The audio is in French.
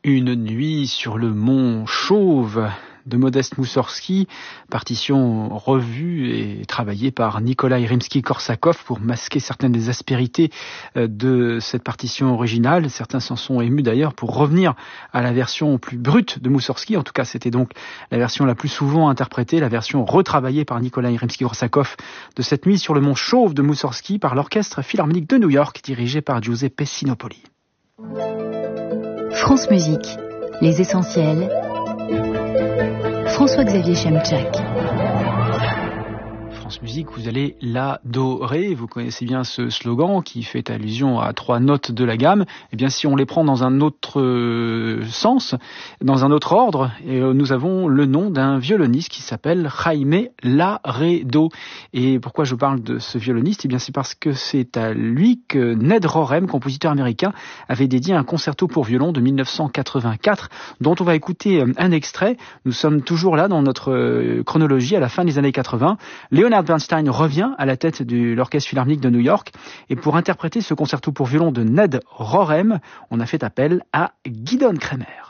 Une nuit sur le mont Chauve de Modeste Moussorgsky, partition revue et travaillée par Nikolai Rimsky-Korsakov pour masquer certaines des aspérités de cette partition originale. Certains s'en sont émus d'ailleurs pour revenir à la version plus brute de Moussorgsky. En tout cas, c'était donc la version la plus souvent interprétée, la version retravaillée par Nikolai Rimsky-Korsakov de cette nuit sur le mont Chauve de Moussorgsky par l'Orchestre Philharmonique de New York dirigé par Giuseppe Sinopoli. France Musique, les essentiels. François-Xavier Chemczak. France Musique, vous allez l'adorer. Vous connaissez bien ce slogan qui fait allusion à 3 notes de la gamme. Eh bien, si on les prend dans un autre sens, dans un autre ordre, nous avons le nom d'un violoniste qui s'appelle Jaime Laredo. Et pourquoi je parle de ce violoniste ? Eh bien, c'est parce que c'est à lui que Ned Rorem, compositeur américain, avait dédié un concerto pour violon de 1984, dont on va écouter un extrait. Nous sommes toujours là dans notre chronologie à la fin des années 80. Leonard Bernstein revient à la tête de l'Orchestre Philharmonique de New York et pour interpréter ce concerto pour violon de Ned Rorem, on a fait appel à Gidon Kremer.